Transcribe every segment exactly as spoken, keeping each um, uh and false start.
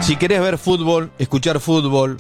Si querés ver fútbol, escuchar fútbol,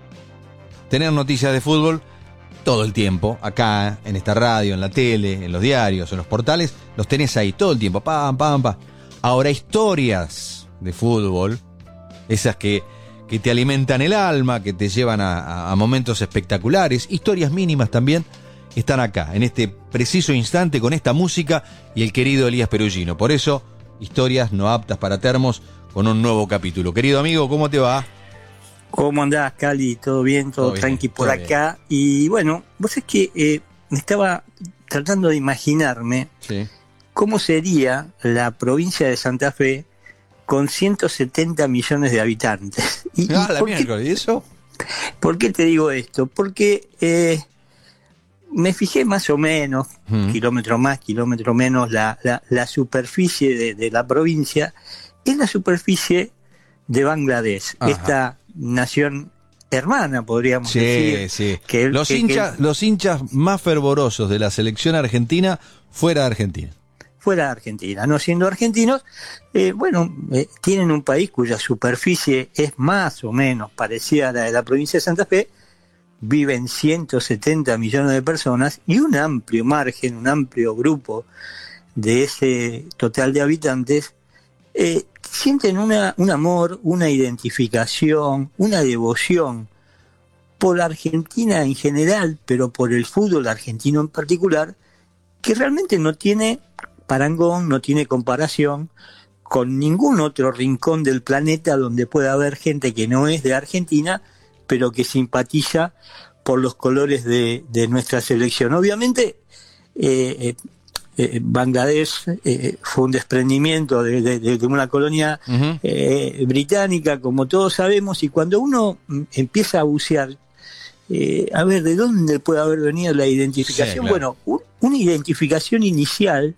tener noticias de fútbol, todo el tiempo, acá, en esta radio, en la tele, en los diarios, en los portales, los tenés ahí todo el tiempo, pam, pam, pam. Ahora, historias de fútbol, esas que, que te alimentan el alma, que te llevan a, a, a momentos espectaculares, historias mínimas también, están acá, en este preciso instante, con esta música y el querido Elías Perugino. Por eso, historias no aptas para termos, con un nuevo capítulo. Querido amigo, ¿cómo te va? ¿Cómo andás, Cali? ¿Todo bien? ¿Todo, todo tranqui bien, por todo acá? Bien. Y bueno, vos es que eh, me estaba tratando de imaginarme sí. cómo sería la provincia de Santa Fe con ciento setenta millones de habitantes. ¿Y, ah, y la miércoles, ¿y eso? ¿Por qué te digo esto? Porque eh, me fijé más o menos, hmm. kilómetro más, kilómetro menos, la, la, la superficie de, de la provincia, es la superficie de Bangladesh, Ajá. esta nación hermana, podríamos sí, decir. Sí, que los, que, hinchas, que, los hinchas más fervorosos de la selección argentina fuera de Argentina. Fuera de Argentina, no siendo argentinos, eh, bueno, eh, tienen un país cuya superficie es más o menos parecida a la de la provincia de Santa Fe, viven ciento setenta millones de personas y un amplio margen, un amplio grupo de ese total de habitantes eh, sienten una, un amor, una identificación, una devoción por la Argentina en general, pero por el fútbol argentino en particular, que realmente no tiene parangón, no tiene comparación con ningún otro rincón del planeta donde pueda haber gente que no es de Argentina, pero que simpatiza por los colores de, de nuestra selección. Obviamente, eh, eh, eh, Bangladesh eh, fue un desprendimiento de, de, de una colonia uh-huh. eh, británica, como todos sabemos, y cuando uno empieza a bucear, eh, a ver, ¿de dónde puede haber venido la identificación? Sí, claro. Bueno, un, una identificación inicial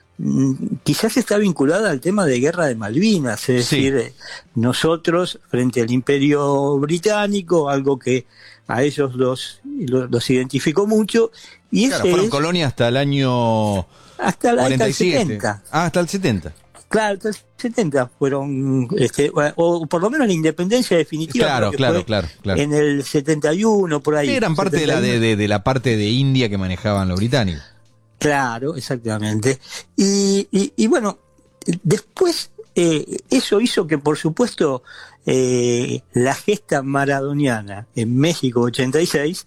quizás está vinculada al tema de Guerra de Malvinas, es sí. decir, nosotros frente al Imperio Británico, algo que a ellos los, los, los identificó mucho, y claro, ese fueron es, colonia hasta el año hasta la cuarenta y siete. setenta. Ah, hasta el setenta. Claro, hasta el setenta fueron, este, o por lo menos la independencia definitiva. Claro, claro, claro, claro. En el setenta y uno, por ahí. Sí, eran parte setenta y uno. de la de, de, de la parte de India que manejaban los británicos. Claro, exactamente. Y, y, y bueno, después eh, eso hizo que, por supuesto, eh, la gesta maradoniana en México ochenta y seis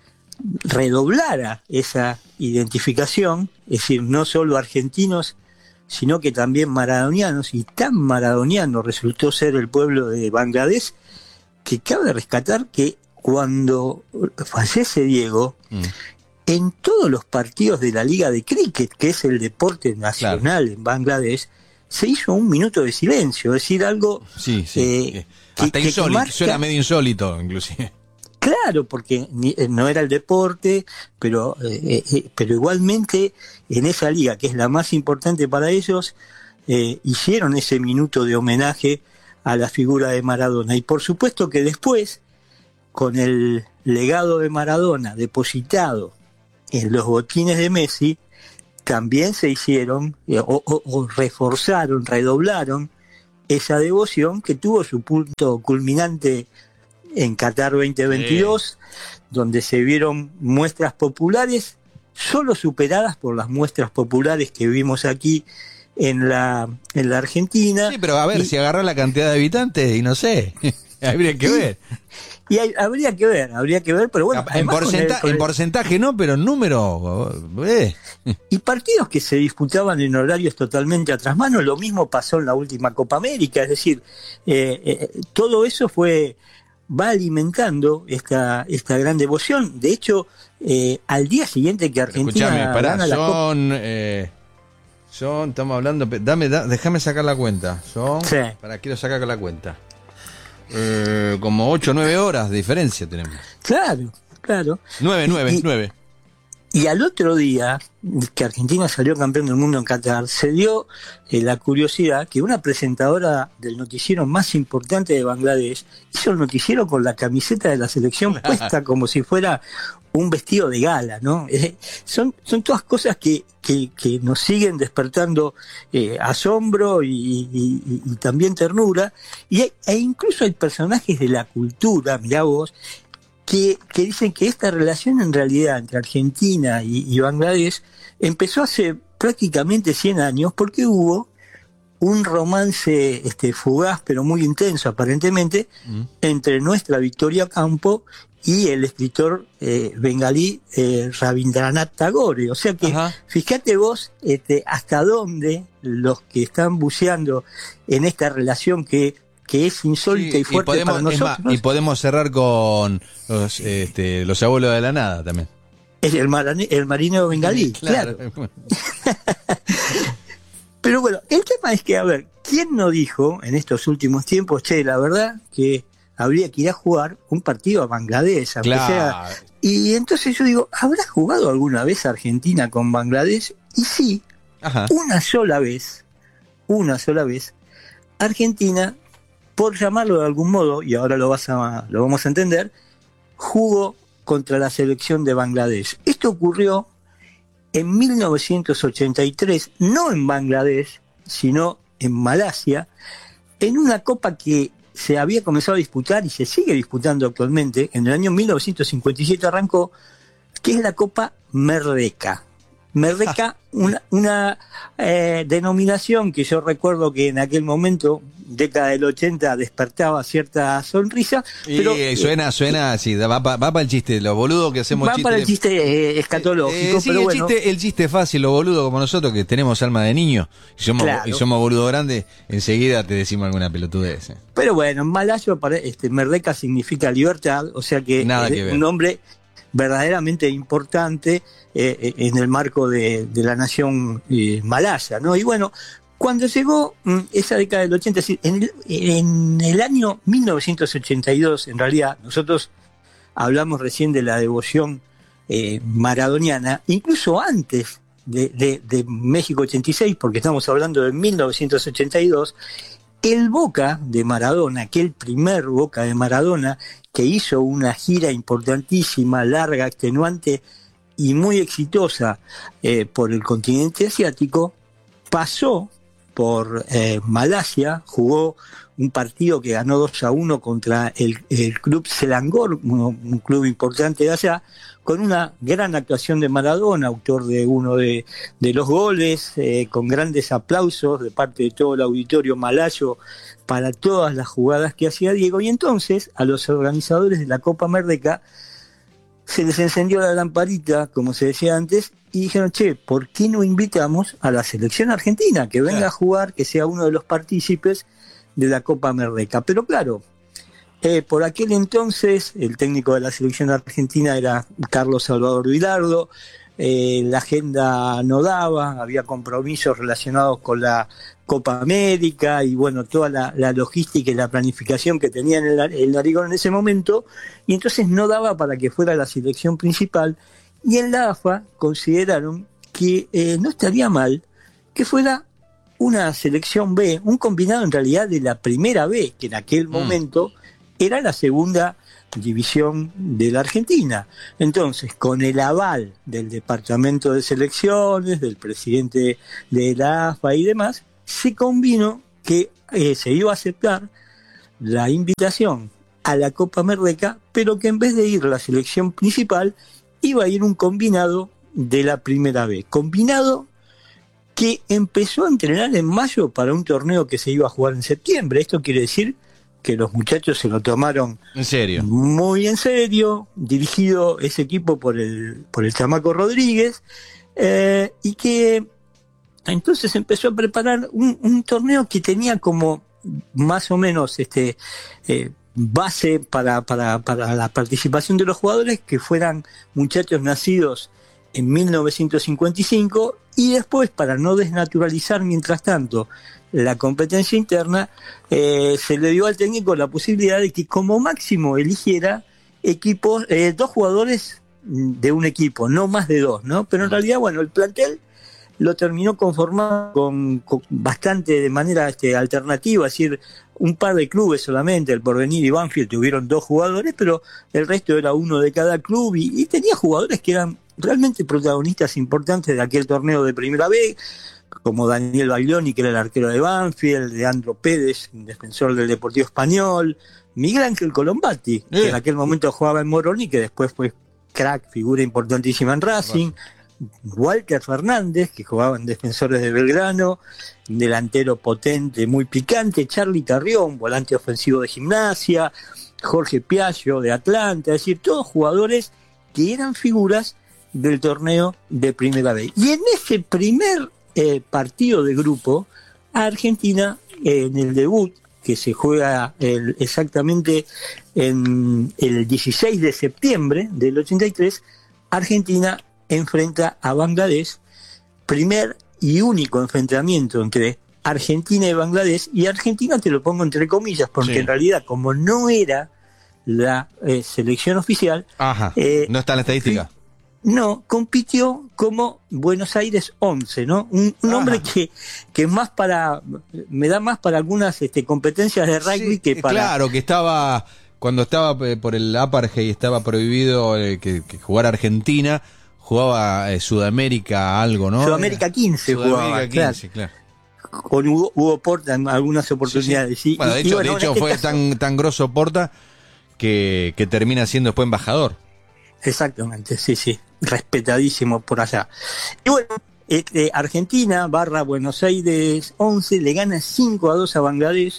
redoblara esa identificación, es decir, no solo argentinos, sino que también maradonianos, y tan maradoniano resultó ser el pueblo de Bangladesh, que cabe rescatar que cuando fallece Diego, mm. en todos los partidos de la Liga de Cricket, que es el deporte nacional claro. en Bangladesh, se hizo un minuto de silencio, es decir, algo sí, sí. Eh, hasta que, insólito, que marca, suena medio insólito, inclusive. Claro, porque ni, no era el deporte, pero, eh, eh, pero igualmente en esa liga, que es la más importante para ellos, eh, hicieron ese minuto de homenaje a la figura de Maradona. Y por supuesto que después, con el legado de Maradona depositado en los botines de Messi, también se hicieron eh, o, o, o reforzaron, redoblaron esa devoción que tuvo su punto culminante en Qatar veinte veintidós, sí. donde se vieron muestras populares, solo superadas por las muestras populares que vimos aquí en la, en la Argentina. Sí, pero a ver, y, si agarra la cantidad de habitantes, y no sé, habría que y, ver. Y hay, habría que ver, habría que ver, pero bueno. En, porcenta, con el, con el, en porcentaje no, pero en número. Eh. Y partidos que se disputaban en horarios totalmente a trasmano, lo mismo pasó en la última Copa América, es decir, eh, eh, todo eso fue va alimentando esta esta gran devoción. De hecho, eh, al día siguiente que Argentina Escuchame, pará, gana la son, Copa... Eh, son, estamos hablando, dame, da, déjame sacar la cuenta. Son, sí. Para, quiero sacar la cuenta. Eh, como ocho o nueve horas de diferencia tenemos. Claro, claro. nueve, nueve, nueve. Y al otro día que Argentina salió campeón del mundo en Qatar, se dio eh, la curiosidad que una presentadora del noticiero más importante de Bangladesh hizo el noticiero con la camiseta de la selección puesta como si fuera un vestido de gala, ¿no? Eh, son, son todas cosas que, que, que nos siguen despertando eh, asombro y, y, y también ternura, y hay, e incluso hay personajes de la cultura, mirá vos, Que, que dicen que esta relación en realidad entre Argentina y, y Bangladesh empezó hace prácticamente cien años porque hubo un romance este, fugaz pero muy intenso aparentemente mm. entre nuestra Victoria Campo y el escritor eh, bengalí eh, Rabindranath Tagore. O sea que Ajá. fíjate vos este, hasta dónde los que están buceando en esta relación que que es insólita sí, y fuerte y podemos, para nosotros. Más, y podemos cerrar con los, este, los abuelos de la nada también. Es el, marane, el marinero bengalí, claro. claro. Pero bueno, el tema es que, a ver, ¿quién no dijo en estos últimos tiempos, che, la verdad que habría que ir a jugar un partido a Bangladesh? Claro. Sea, y entonces yo digo, ¿habrá jugado alguna vez Argentina con Bangladesh? Y sí, Ajá. una sola vez, una sola vez, Argentina, por llamarlo de algún modo, y ahora lo, vas a, lo vamos a entender, jugó contra la selección de Bangladesh. Esto ocurrió en mil novecientos ochenta y tres, no en Bangladesh, sino en Malasia, en una copa que se había comenzado a disputar y se sigue disputando actualmente. En el año mil novecientos cincuenta y siete arrancó, que es la Copa Merdeka. Merdeka, una, una eh, denominación que yo recuerdo que en aquel momento, década del ochenta, despertaba cierta sonrisa. Y pero, suena, eh, suena, sí, va, va, va para el chiste, lo boludo que hacemos. Va chiste para el chiste eh, escatológico, eh, sí, pero el bueno. Chiste, el chiste fácil, lo boludo como nosotros, que tenemos alma de niño, y somos, claro. y somos boludo grande, enseguida te decimos alguna pelotudez. Eh. Pero bueno, en malayo, este, Merdeka significa libertad, o sea que Nada es que ver. un nombre verdaderamente importante eh, en el marco de, de la nación eh, malaya, ¿no? Y bueno, cuando llegó mm, esa década del ochenta, es decir, en el, en el año mil novecientos ochenta y dos, en realidad, nosotros hablamos recién de la devoción eh, maradoniana, incluso antes de, de, de México ochenta y seis, porque estamos hablando de mil novecientos ochenta y dos, el Boca de Maradona, aquel primer Boca de Maradona, que hizo una gira importantísima, larga, extenuante y muy exitosa eh, por el continente asiático, pasó por eh, Malasia, jugó un partido que ganó dos a uno contra el, el club Selangor, un, un club importante de allá, con una gran actuación de Maradona, autor de uno de, de los goles, eh, con grandes aplausos de parte de todo el auditorio malayo para todas las jugadas que hacía Diego. Y entonces a los organizadores de la Copa Merdeka se les encendió la lamparita, como se decía antes, y dijeron, che, ¿por qué no invitamos a la selección argentina que venga claro. a jugar, que sea uno de los partícipes de la Copa Merdeka? Pero claro, eh, por aquel entonces el técnico de la selección argentina era Carlos Salvador Vilardo, eh, la agenda no daba, había compromisos relacionados con la Copa América y bueno, toda la, la logística y la planificación que tenía el, el Narigón en ese momento, y entonces no daba para que fuera la selección principal, y en la A F A consideraron que eh, no estaría mal que fuera una selección B, un combinado en realidad de la primera B, que en aquel mm. momento era la segunda división de la Argentina. Entonces, con el aval del departamento de selecciones, del presidente de la A F A y demás, se combinó que eh, se iba a aceptar la invitación a la Copa Merdeka, pero que en vez de ir a la selección principal, iba a ir un combinado de la primera B. Combinado que empezó a entrenar en mayo para un torneo que se iba a jugar en septiembre. Esto quiere decir que los muchachos se lo tomaron en serio, muy en serio, dirigido ese equipo por el, por el chamaco Rodríguez, eh, y que entonces empezó a preparar un, un torneo que tenía como más o menos este eh, base para, para, para la participación de los jugadores, que fueran muchachos nacidos en mil novecientos cincuenta y cinco, y después, para no desnaturalizar mientras tanto la competencia interna, eh, se le dio al técnico la posibilidad de que como máximo eligiera equipos, eh, dos jugadores de un equipo, no más de dos, ¿no? Pero en realidad, bueno, el plantel lo terminó conformando con, con bastante de manera este, alternativa, es decir, un par de clubes solamente, el Porvenir y Banfield tuvieron dos jugadores, pero el resto era uno de cada club y, y tenía jugadores que eran realmente protagonistas importantes de aquel torneo de Primera B, como Daniel Baglioni, que era el arquero de Banfield, Leandro Pérez, defensor del Deportivo Español, Miguel Ángel Colombati, eh. que en aquel momento jugaba en Moroni, que después fue crack, figura importantísima en Racing, Walter Fernández, que jugaba en Defensores de Belgrano, delantero potente, muy picante, Charly Carrión, volante ofensivo de Gimnasia, Jorge Piaggio de Atlanta, es decir, todos jugadores que eran figuras del torneo de Primera B. Y en ese primer eh, partido de grupo, a Argentina, eh, en el debut, que se juega el, exactamente en el dieciséis de septiembre del ochenta y tres, Argentina enfrenta a Bangladesh, primer y único enfrentamiento entre Argentina y Bangladesh, y Argentina te lo pongo entre comillas, porque sí. en realidad como no era la eh, selección oficial, Ajá, eh, no está en la estadística. No, compitió como Buenos Aires once, ¿no? Un, un nombre que, que más para, me da más para algunas este, competencias de rugby sí, que para... Claro, que estaba, cuando estaba eh, por el apartheid estaba prohibido eh, que, que jugara Argentina, jugaba eh, Sudamérica algo, ¿no? Sudamérica quince Sudamérica jugaba, quince, claro. claro. Con Hugo, Hugo Porta en algunas oportunidades. Sí, sí. Bueno, de hecho, y, y bueno, de hecho este fue caso... tan, tan grosso Porta que, que termina siendo después embajador. Exactamente, sí, sí, respetadísimo por allá. Y bueno, este, Argentina barra Buenos Aires once le gana cinco a dos a Bangladesh.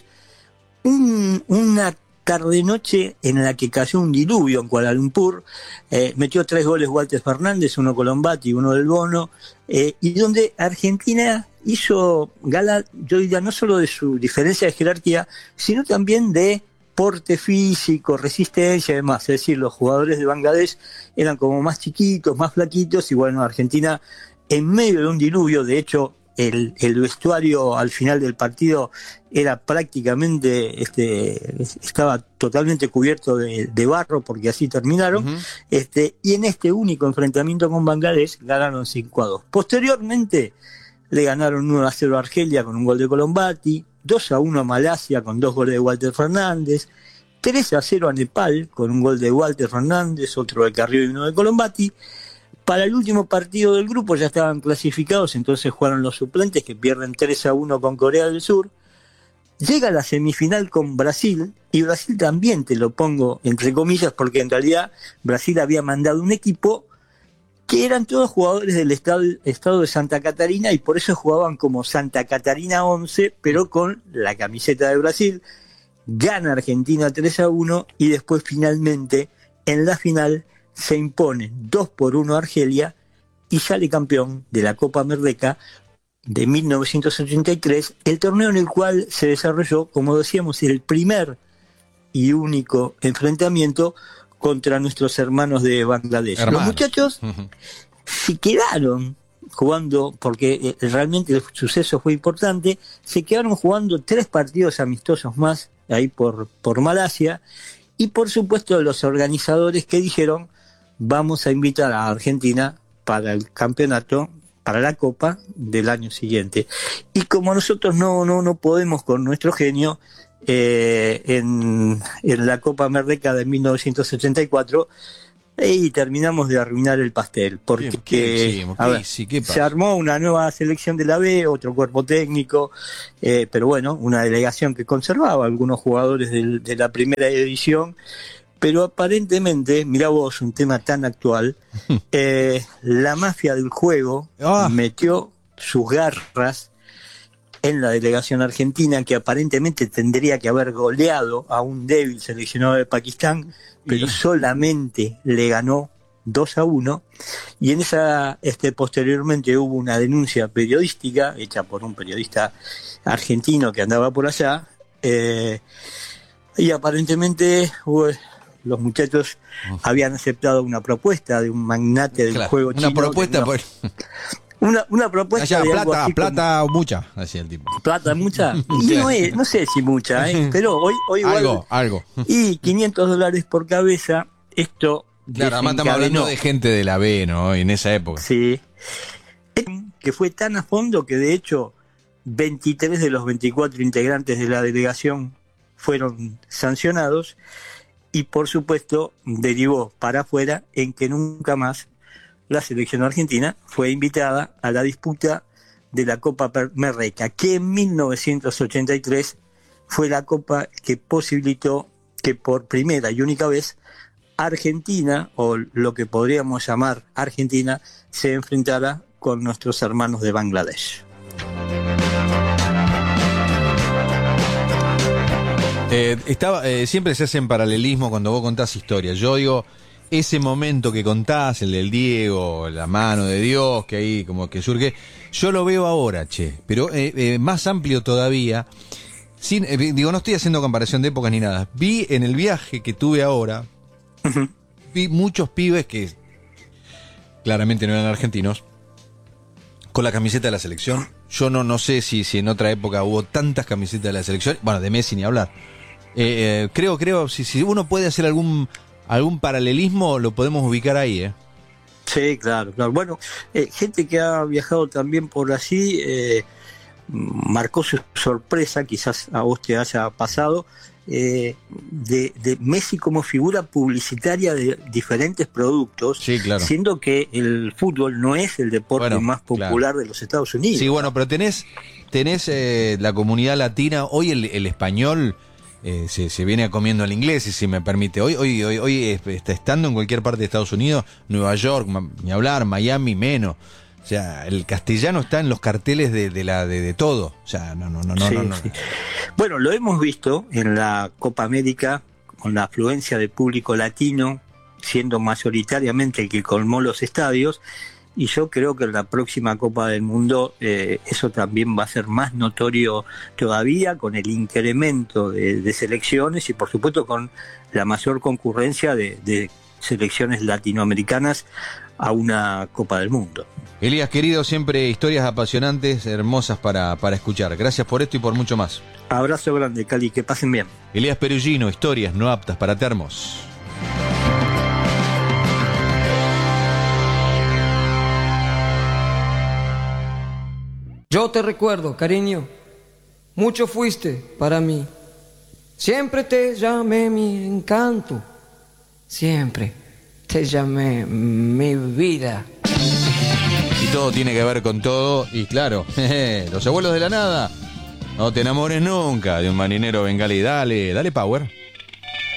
Un, una tarde-noche en la que cayó un diluvio en Kuala Lumpur, eh, metió tres goles Walter Fernández, uno Colombati y uno del Bono, eh, y donde Argentina hizo gala, yo diría, no solo de su diferencia de jerarquía, sino también de porte físico, resistencia y demás. Es decir, los jugadores de Bangladesh eran como más chiquitos, más flaquitos, y bueno, Argentina en medio de un diluvio, de hecho, el, el vestuario al final del partido era prácticamente, este, estaba totalmente cubierto de, de barro, porque así terminaron, uh-huh. este, y en este único enfrentamiento con Bangladesh ganaron cinco a dos. Posteriormente le ganaron uno a cero a Argelia con un gol de Colombati, dos a uno a Malasia con dos goles de Walter Fernández, tres a cero a Nepal con un gol de Walter Fernández, otro de Carrió y uno de Colombati. Para el último partido del grupo ya estaban clasificados, entonces jugaron los suplentes, que pierden tres a uno con Corea del Sur. Llega a la semifinal con Brasil, y Brasil también te lo pongo entre comillas, porque en realidad Brasil había mandado un equipo que eran todos jugadores del estado, estado de Santa Catarina, y por eso jugaban como Santa Catarina once, pero con la camiseta de Brasil. Gana Argentina tres a uno, y después finalmente en la final se impone dos por uno a Argelia y sale campeón de la Copa Merdeka de mil novecientos ochenta y tres, el torneo en el cual se desarrolló, como decíamos, el primer y único enfrentamiento contra nuestros hermanos de Bangladesh. Hermanos. Los muchachos uh-huh. se quedaron jugando, porque eh, realmente el suceso fue importante, se quedaron jugando tres partidos amistosos más ahí por, por Malasia, y por supuesto los organizadores que dijeron: vamos a invitar a Argentina para el campeonato, para la Copa del año siguiente. Y como nosotros no, no, no podemos con nuestro genio, eh, en, en la Copa Merdeka de mil novecientos ochenta y cuatro, y terminamos de arruinar el pastel, porque ¿Qué, qué, hicimos, a ver, sí, se armó una nueva selección de la B, otro cuerpo técnico, eh, pero bueno, una delegación que conservaba algunos jugadores de, de la primera edición. Pero aparentemente, mirá vos, un tema tan actual, eh, la mafia del juego oh. metió sus garras en la delegación argentina, que aparentemente tendría que haber goleado a un débil seleccionado de Pakistán, pero y... solamente le ganó dos a uno, y en esa, este, posteriormente hubo una denuncia periodística hecha por un periodista argentino que andaba por allá, eh, y aparentemente hubo... los muchachos habían aceptado una propuesta de un magnate del claro, juego una chino. Propuesta no, por... una, una propuesta Allá, de plata, algo así plata como, o mucha, decía el tipo. Plata mucha. Y no, es, no sé si mucha, ¿eh? Pero hoy, hoy igual, algo, algo. Y quinientos dólares por cabeza, esto Claro, además estamos hablando de gente de la B, ¿no? En esa época. Sí. Que fue tan a fondo que de hecho veintitrés de los veinticuatro integrantes de la delegación fueron sancionados y por supuesto derivó para afuera en que nunca más la selección argentina fue invitada a la disputa de la Copa Merreca, que en mil novecientos ochenta y tres fue la copa que posibilitó que por primera y única vez Argentina, o lo que podríamos llamar Argentina, se enfrentara con nuestros hermanos de Bangladesh. Eh, estaba, eh, siempre se hacen paralelismo cuando vos contás historias. Yo digo, ese momento que contás, el del Diego, la mano de Dios, que ahí como que surge, yo lo veo ahora, che, pero eh, eh, más amplio todavía. Sin, eh, digo, no estoy haciendo comparación de épocas ni nada. Vi en el viaje que tuve ahora, uh-huh. vi muchos pibes que claramente no eran argentinos, con la camiseta de la selección. Yo no, no sé si, si en otra época hubo tantas camisetas de la selección, bueno, de Messi ni hablar. Eh, eh, creo, creo, si, si uno puede hacer algún, algún paralelismo, lo podemos ubicar ahí, ¿eh? Sí, claro, claro. Bueno, eh, gente que ha viajado también por allí, eh, marcó su sorpresa, quizás a vos te haya pasado, eh, de, de Messi como figura publicitaria de diferentes productos, sí, claro. Siendo que el fútbol no es el deporte bueno, más popular claro. de los Estados Unidos. Sí, bueno, pero tenés, tenés eh, la comunidad latina, hoy el, el español eh, se, se viene comiendo al inglés, si me permite. Hoy, hoy, hoy, hoy está estando en cualquier parte de Estados Unidos, Nueva York, ni hablar, Miami menos. O sea, el castellano está en los carteles de, de la de, de todo. O sea, no, no, no, no, sí, no, no. Sí. Bueno, lo hemos visto en la Copa América con la afluencia de público latino, siendo mayoritariamente el que colmó los estadios, y yo creo que en la próxima Copa del Mundo eh, eso también va a ser más notorio todavía, con el incremento de, de selecciones y por supuesto con la mayor concurrencia de, de selecciones latinoamericanas a una Copa del Mundo. Elías, querido, siempre historias apasionantes, hermosas para, para escuchar. Gracias por esto y por mucho más. Abrazo grande, Cali, que pasen bien. Elías Perugino, historias no aptas para termos. Yo te recuerdo, cariño, mucho fuiste para mí. Siempre te llamé mi encanto, siempre te llamé mi vida. Y todo tiene que ver con todo, y claro, jeje, los abuelos de la nada. No te enamores nunca de un marinero bengalí. Dale, dale power.